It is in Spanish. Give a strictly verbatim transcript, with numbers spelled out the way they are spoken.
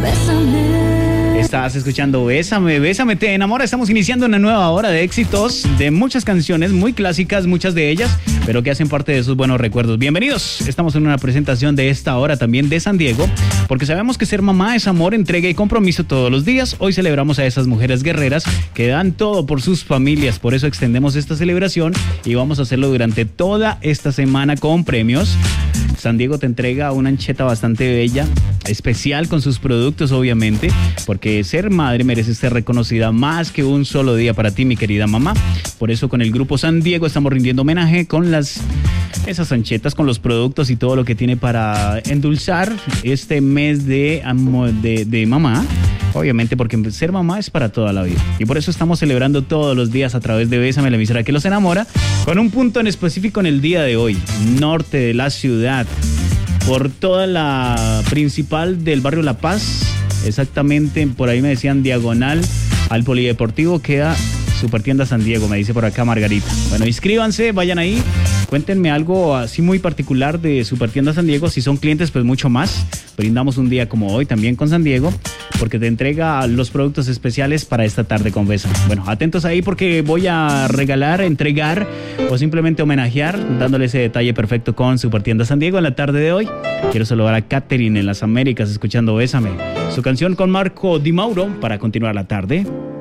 Estás escuchando Bésame, Bésame, te enamora. Estamos iniciando una nueva hora de éxitos, de muchas canciones muy clásicas, muchas de ellas, pero que hacen parte de esos buenos recuerdos. Bienvenidos, estamos en una presentación de esta hora también de San Diego, porque sabemos que ser mamá es amor, entrega y compromiso todos los días. Hoy celebramos a esas mujeres guerreras que dan todo por sus familias, por eso extendemos esta celebración y vamos a hacerlo durante toda esta semana con premios. San Diego te entrega una ancheta bastante bella, especial con sus productos obviamente, porque ser madre merece ser reconocida más que un solo día para ti, mi querida mamá. Por eso con el Grupo San Diego estamos rindiendo homenaje con las esas anchetas, con los productos y todo lo que tiene para endulzar este mes de, de, de mamá. Obviamente porque ser mamá es para toda la vida. Y por eso estamos celebrando todos los días a través de Bésame, la emisora que los enamora, con un punto en específico en el día de hoy, norte de la ciudad, por toda la principal del barrio La Paz, exactamente por ahí me decían diagonal al Polideportivo, queda Supertienda San Diego, me dice por acá Margarita. Bueno, inscríbanse, vayan ahí, cuéntenme algo así muy particular de Supertienda San Diego. Si son clientes, pues mucho más. Brindamos un día como hoy también con San Diego, porque te entrega los productos especiales para esta tarde con Bésame. Bueno, atentos ahí porque voy a regalar, entregar o simplemente homenajear, dándole ese detalle perfecto con Supertienda San Diego en la tarde de hoy. Quiero saludar a Katherine en las Américas escuchando Bésame, su canción con Marco Di Mauro para continuar la tarde.